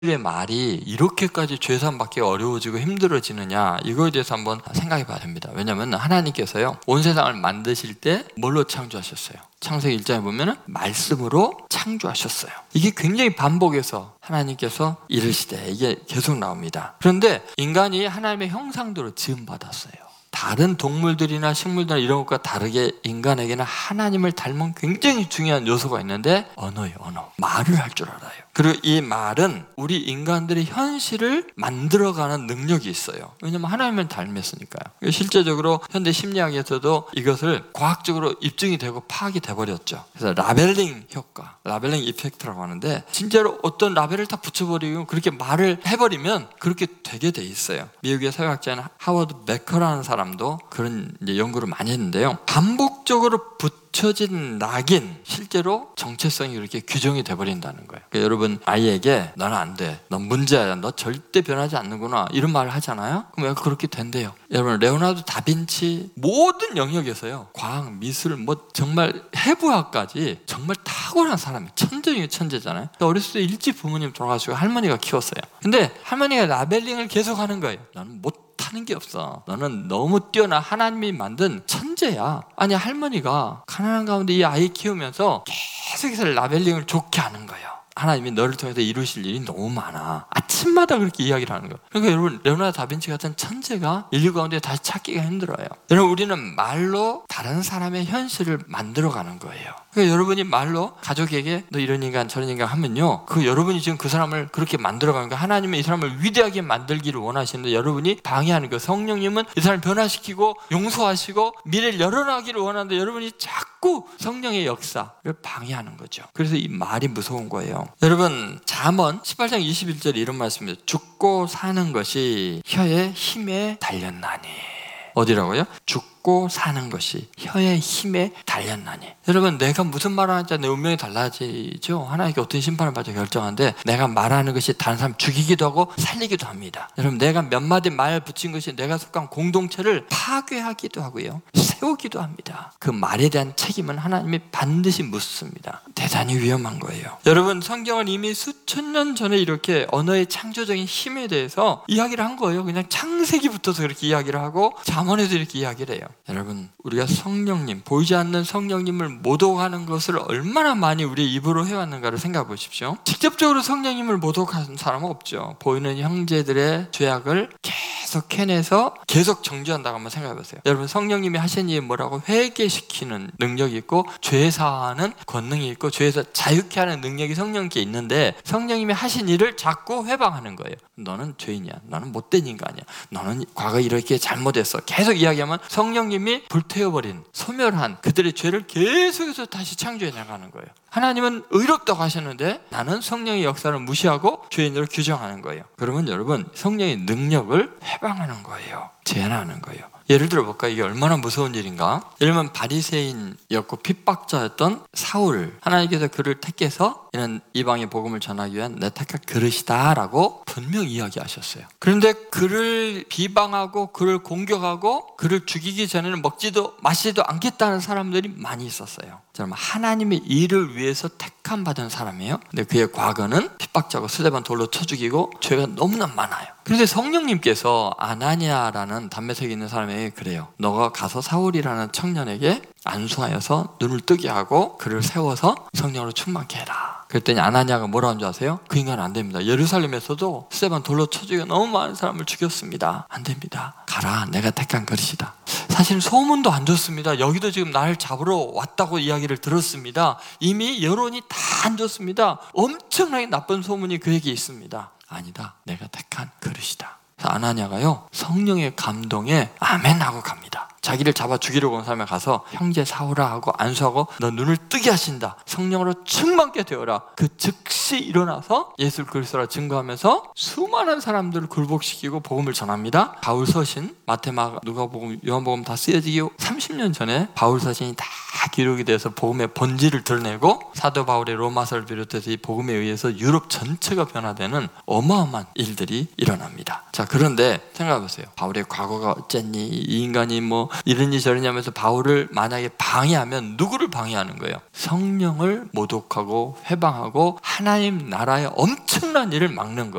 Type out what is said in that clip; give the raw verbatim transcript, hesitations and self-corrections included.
의 말이 이렇게까지 죄산 받기가 어려워지고 힘들어지느냐, 이거에 대해서 한번 생각해 봐야 됩니다. 왜냐하면 하나님께서요, 온 세상을 만드실 때 뭘로 창조하셨어요? 창세기 일 장에 보면 말씀으로 창조하셨어요. 이게 굉장히 반복해서 하나님께서 이르시되, 이게 계속 나옵니다. 그런데 인간이 하나님의 형상대로 지음받았어요. 다른 동물들이나 식물들이나 이런 것과 다르게 인간에게는 하나님을 닮은 굉장히 중요한 요소가 있는데, 언어예요. 언어. 말을 할 줄 알아요. 그리고 이 말은 우리 인간들의 현실을 만들어가는 능력이 있어요. 왜냐하면 하나님을 닮았으니까요. 실제적으로 현대 심리학에서도 이것을 과학적으로 입증이 되고 파악이 돼버렸죠. 그래서 라벨링 효과, 라벨링 이펙트라고 하는데, 진짜로 어떤 라벨을 다 붙여버리고 그렇게 말을 해버리면 그렇게 되게 돼 있어요. 미국의 사회학자는 하워드 베커라는 사람도 그런 이제 연구를 많이 했는데요, 반복적으로 붙여진 낙인, 실제로 정체성이 그렇게 규정이 돼버린다는 거예요. 그러니까 여러분, 아이에게 너는 안 돼, 넌 문제야, 너 절대 변하지 않는구나, 이런 말을 하잖아요. 그럼 왜 그렇게 된대요? 여러분, 레오나르도 다빈치 모든 영역에서요, 과학, 미술, 뭐 정말 해부학까지 정말 탁월한 사람이에요. 천재 중에 천재잖아요. 어렸을 때 일찍 부모님 돌아가시고 할머니가 키웠어요. 근데 할머니가 라벨링을 계속 하는 거예요. 나는 못 하는 게 없어, 너는 너무 뛰어나, 하나님이 만든 천재야. 아니, 할머니가 가난한 가운데 이 아이 키우면서 계속해서 라벨링을 좋게 하는 거예요. 하나님이 너를 통해서 이루실 일이 너무 많아. 아침마다 그렇게 이야기를 하는 거예요. 그러니까 여러분, 레오나르도 다빈치 같은 천재가 인류 가운데 다시 찾기가 힘들어요. 여러분, 우리는 말로 다른 사람의 현실을 만들어가는 거예요. 그러니까 여러분이 말로 가족에게 너 이런 인간 저런 인간 하면요, 그 여러분이 지금 그 사람을 그렇게 만들어가는 거예요. 하나님은 이 사람을 위대하게 만들기를 원하시는데 여러분이 방해하는 거예요. 성령님은 이 사람을 변화시키고 용서하시고 미래를 열어나기를 원하는데 여러분이 자꾸 성령의 역사를 방해하는 거죠. 그래서 이 말이 무서운 거예요. 여러분, 잠언 십팔 장 이십일 절에 이런 말씀입니다. 죽고 사는 것이 혀의 힘에 달렸나니. 어디라고요? 죽고 사는 것이 혀의 힘에 달렸나니. 여러분, 내가 무슨 말을 하는지 내 운명이 달라지죠. 하나님께 어떤 심판을 받아 결정하는데, 내가 말하는 것이 다른 사람 죽이기도 하고 살리기도 합니다. 여러분, 내가 몇 마디 말 붙인 것이 내가 속한 공동체를 파괴하기도 하고요, 세우기도 합니다. 그 말에 대한 책임은 하나님이 반드시 묻습니다. 대단히 위험한 거예요. 여러분, 성경은 이미 수천 년 전에 이렇게 언어의 창조적인 힘에 대해서 이야기를 한 거예요. 그냥 창세기부터서 그렇게 이야기를 하고 잠언에도 이렇게 이야기를 해요. 여러분, 우리가 성령님, 보이지 않는 성령님을 모독하는 것을 얼마나 많이 우리 입으로 해왔는가를 생각해 보십시오. 직접적으로 성령님을 모독하는 사람은 없죠. 보이는 형제들의 죄악을 계속 해내서 계속 정죄한다고 한번 생각해 보세요. 여러분, 성령님이 하신 일이 뭐라고? 회개시키는 능력이 있고 죄사하는 권능이 있고 죄에서 자유케 하는 능력이 성령께 있는데, 성령님이 하신 일을 자꾸 회방하는 거예요. 너는 죄인이야, 너는 못된 인간이야, 너는 과거에 이렇게 잘못했어, 계속 이야기하면 성령님이 불태워버린, 소멸한 그들의 죄를 계속해서 다시 창조해 나가는 거예요. 하나님은 의롭다고 하셨는데 나는 성령의 역사를 무시하고 죄인으로 규정하는 거예요. 그러면 여러분, 성령의 능력을 해방하는 거예요. 제한하는 거예요. 예를 들어 볼까? 이게 얼마나 무서운 일인가? 예를 들면 바리새인이었고 핍박자였던 사울, 하나님께서 그를 택해서 이는 이방의 복음을 전하기 위한 내 택할 그릇이다 라고 분명히 이야기하셨어요. 그런데 그를 비방하고 그를 공격하고 그를 죽이기 전에는 먹지도 마시지도 않겠다는 사람들이 많이 있었어요. 여러분, 하나님의 일을 위해서 택함 받은 사람이에요. 근데 그의 과거는 핍박자고 스데반 돌로 쳐 죽이고 죄가 너무나 많아요. 그런데 성령님께서 아나니아라는 담메색이 있는 사람에게 그래요. 너가 가서 사울이라는 청년에게 안수하여서 눈을 뜨게 하고 그를 세워서 성령으로 충만케 해라. 그랬더니 아나니아가 뭐라는 줄 아세요? 그 인간은 안 됩니다. 예루살렘에서도 스데반 돌로 쳐 죽여 너무 많은 사람을 죽였습니다. 안 됩니다. 가라, 내가 택한 그릇이다. 사실 소문도 안 좋습니다. 여기도 지금 나를 잡으러 왔다고 이야기를 들었습니다. 이미 여론이 다 안 좋습니다. 엄청나게 나쁜 소문이 그에게 있습니다. 아니다, 내가 택한 그릇이다. 그래서 아나니아가요, 성령의 감동에 아멘 하고 갑니다. 자기를 잡아 죽이려고 온 사람에 가서 형제 사울아 하고 안수하고 너 눈을 뜨게 하신다, 성령으로 충만케 되어라. 그 즉시 일어나서 예수 그리스도라 증거하면서 수많은 사람들을 굴복시키고 복음을 전합니다. 바울 서신, 마태마가, 누가복음, 요한복음 다 쓰여지기 삼십 년 전에 바울 서신이 다 기록이 돼서 복음의 본질을 드러내고 사도 바울의 로마서를 비롯해서 이 복음에 의해서 유럽 전체가 변화되는 어마어마한 일들이 일어납니다. 자, 그런데 생각해보세요. 바울의 과거가 어쨌니? 이 인간이 뭐 이러니 저러니 하면서 바울을 만약에 방해하면 누구를 방해하는 거예요? 성령을 모독하고 회방하고 하나님 나라의 엄청난 일을 막는 거예요.